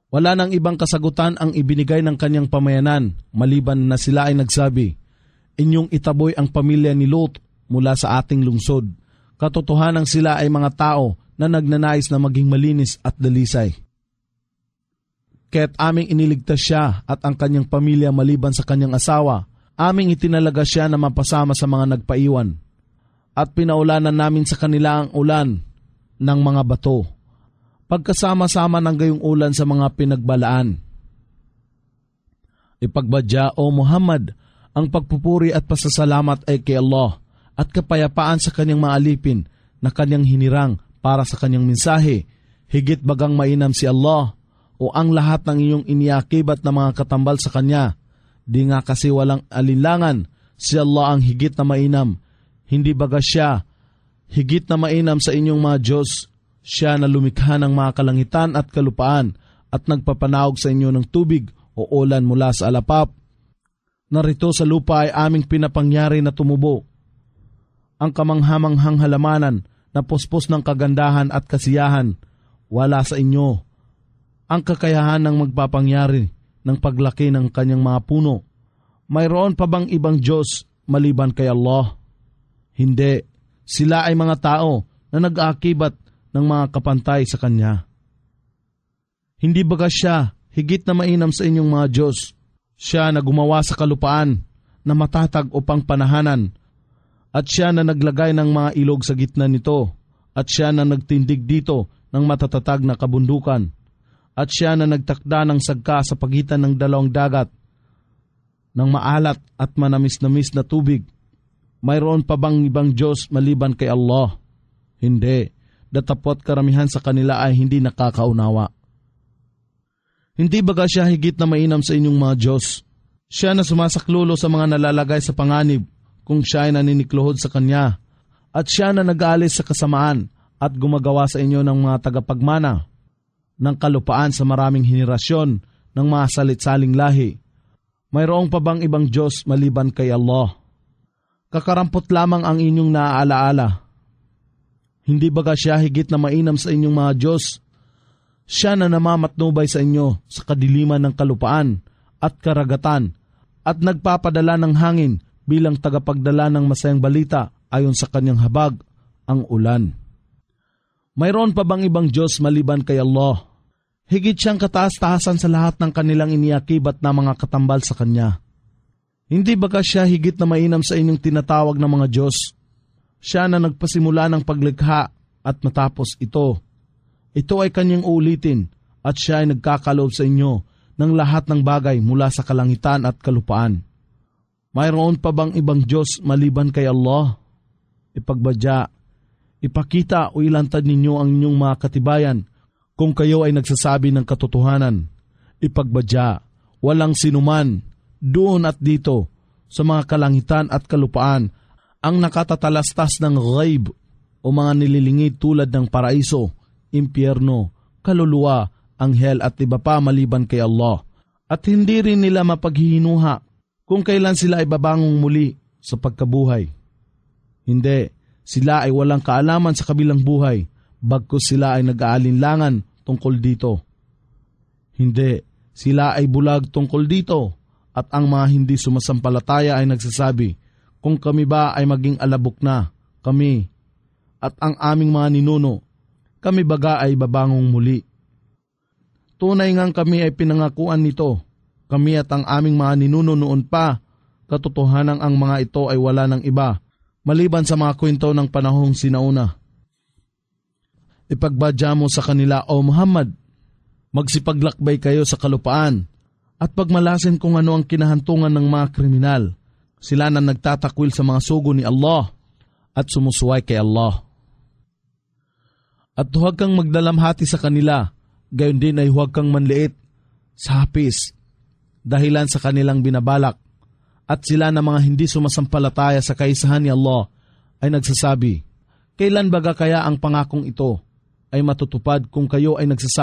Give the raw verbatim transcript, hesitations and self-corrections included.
Wala nang ibang kasagutan ang ibinigay ng kanyang pamayanan maliban na sila ay nagsabi, "Inyong itaboy ang pamilya ni Lot mula sa ating lungsod." Katotohanan sila ay mga tao na nagnanais na maging malinis at dalisay. Kaya't aming iniligtas siya at ang kanyang pamilya maliban sa kanyang asawa, aming itinalaga siya na mapasama sa mga nagpaiwan. At pinaulanan namin sa kanila ang ulan ng mga bato, pagkasama-sama ng gayong ulan sa mga pinagbalaan. Ipagbadya, O Muhammad, ang pagpupuri at pasasalamat ay kay Allah at kapayapaan sa kanyang mga alipin na kanyang hinirang para sa kanyang mensahe, higit bagang mainam si Allah o ang lahat ng iyong iniakibat na mga katambal sa kanya. Di nga kasi walang alinlangan, si Allah ang higit na mainam. Hindi baga siya higit na mainam sa inyong mga Diyos? Siya na lumikha ng mga kalangitan at kalupaan at nagpapanahog sa inyo ng tubig o ulan mula sa alapap. Narito sa lupa ay aming pinapangyari na tumubo ang kamanghamanghang halamanan na puspos ng kagandahan at kasiyahan. Wala sa inyo ang kakayahan ng magpapangyari ng paglaki ng kanyang mga puno. Mayroon pa bang ibang Diyos maliban kay Allah? Hindi. Sila ay mga tao na nag-aakibat ng mga kapantay sa Kanya. Hindi baga siya higit na mainam sa inyong mga Diyos? Siya na gumawa sa kalupaan na matatag upang panahanan, at siya na naglagay ng mga ilog sa gitna nito, at siya na nagtindig dito ng matatatag na kabundukan, at siya na nagtakda ng sagka sa pagitan ng dalawang dagat, ng maalat at manamis-namis na tubig. Mayroon pa bang ibang Diyos maliban kay Allah? Hindi. Datapot karamihan sa kanila ay hindi nakakaunawa. Hindi baga siya higit na mainam sa inyong mga Diyos? Siya na sumasaklulo sa mga nalalagay sa panganib kung siya ay naninikluhod sa Kanya, at siya na nag-aalis sa kasamaan at gumagawa sa inyo ng mga tagapagmana ng kalupaan sa maraming henerasyon ng mga salit-saling lahi. Mayroong pa bang ibang Diyos maliban kay Allah? Kakarampot lamang ang inyong naaalaala. Hindi baga siya higit na mainam sa inyong mga Diyos? Siya na namamatnubay sa inyo sa kadiliman ng kalupaan at karagatan at nagpapadala ng hangin bilang tagapagdala ng masayang balita ayon sa kanyang habag, ang ulan. Mayroon pa bang ibang Diyos maliban kay Allah? Higit siyang kataas-taasan sa lahat ng kanilang iniakibat na mga katambal sa Kanya. Hindi baga siya higit na mainam sa inyong tinatawag na mga Diyos? Siya na nagpasimula ng paglikha at matapos ito. Ito ay kanyang uulitin, at siya ay nagkakaloob sa inyo ng lahat ng bagay mula sa kalangitan at kalupaan. Mayroon pa bang ibang Diyos maliban kay Allah? Ipagbadya, ipakita o ilantad ninyo ang inyong mga katibayan kung kayo ay nagsasabi ng katotohanan. Ipagbadya, walang sinuman doon at dito sa mga kalangitan at kalupaan ang nakatatalastas ng ghaib o mga nililingid tulad ng paraiso, impyerno, kaluluwa, anghel at iba pa maliban kay Allah. At hindi rin nila mapaghihinuha kung kailan sila ay babangong muli sa pagkabuhay. Hindi, sila ay walang kaalaman sa kabilang buhay, bagkus sila ay nag-aalinlangan tungkol dito. Hindi, sila ay bulag tungkol dito, at ang mga hindi sumasampalataya ay nagsasabi, kung kami ba ay maging alabok na, kami, at ang aming mga ninuno, kami baga ay babangong muli. Tunay ngang kami ay pinangakuan nito, kami at ang aming mga ninuno noon pa, katotohanan ang mga ito ay wala ng iba, maliban sa mga kwento ng panahong sinauna. Ipagbadya mo sa kanila, O Muhammad, magsipaglakbay kayo sa kalupaan, at pagmalasin kung ano ang kinahantungan ng mga kriminal. Sila na nagtatakwil sa mga sugo ni Allah at sumusuway kay Allah. At huwag kang magdalamhati sa kanila, gayon din ay huwag kang manliit sa hapis, dahilan sa kanilang binabalak. At sila na mga hindi sumasampalataya sa kaisahan ni Allah ay nagsasabi, kailan baga kaya ang pangakong ito ay matutupad kung kayo ay nagsasabi